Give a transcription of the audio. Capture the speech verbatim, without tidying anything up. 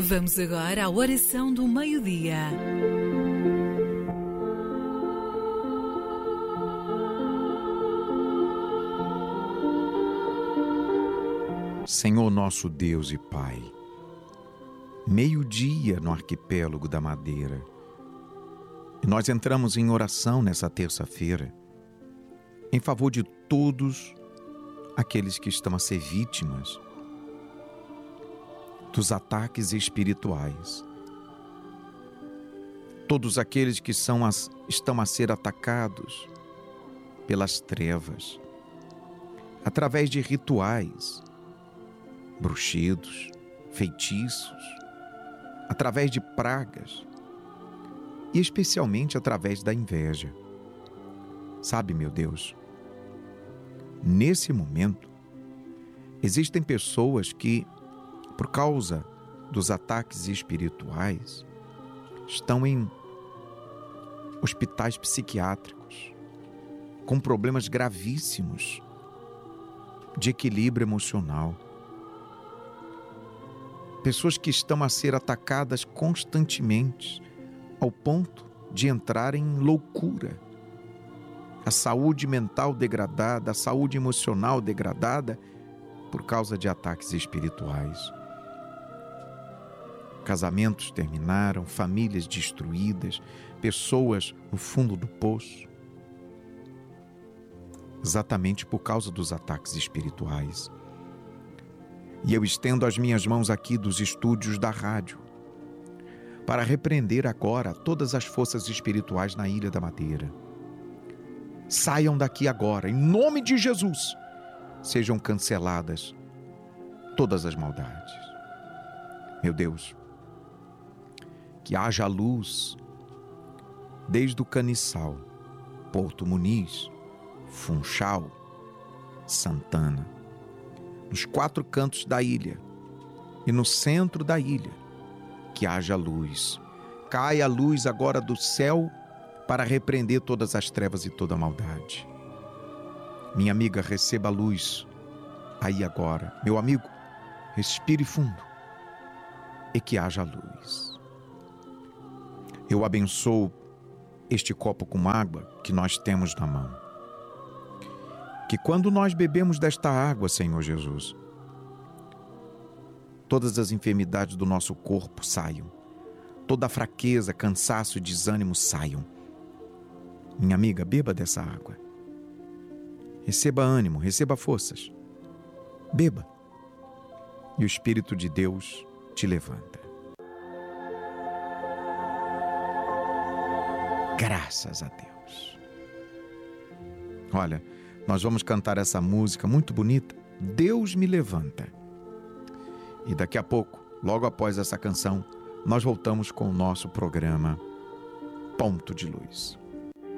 Vamos agora à oração do meio-dia. Senhor nosso Deus e Pai, meio-dia no arquipélago da Madeira, e nós entramos em oração nessa terça-feira, em favor de todos aqueles que estão a ser vítimas dos ataques espirituais, todos aqueles que são as, estão a ser atacados pelas trevas, através de rituais, bruxidos, feitiços, através de pragas e especialmente através da inveja. Sabe, meu Deus, nesse momento existem pessoas que, por causa dos ataques espirituais, estão em hospitais psiquiátricos com problemas gravíssimos de equilíbrio emocional. Pessoas que estão a ser atacadas constantemente, ao ponto de entrar em loucura. A saúde mental degradada, a saúde emocional degradada por causa de ataques espirituais. Casamentos terminaram, famílias destruídas, pessoas no fundo do poço. Exatamente por causa dos ataques espirituais. E eu estendo as minhas mãos aqui dos estúdios da rádio para repreender agora todas as forças espirituais na Ilha da Madeira. Saiam daqui agora, em nome de Jesus. Sejam canceladas todas as maldades. Meu Deus, que haja luz desde o Caniçal, Porto Muniz, Funchal, Santana, nos quatro cantos da ilha e no centro da ilha, que haja luz. Caia a luz agora do céu para repreender todas as trevas e toda a maldade. Minha amiga, receba a luz aí agora. Meu amigo, respire fundo e que haja luz. Eu abençoo este copo com água que nós temos na mão. Que quando nós bebemos desta água, Senhor Jesus, todas as enfermidades do nosso corpo saiam. Toda a fraqueza, cansaço e desânimo saiam. Minha amiga, beba dessa água. Receba ânimo, receba forças. Beba. E o Espírito de Deus te levanta. Graças a Deus. Olha, nós vamos cantar essa música muito bonita, Deus me levanta. E daqui a pouco, logo após essa canção, nós voltamos com o nosso programa Ponto de Luz.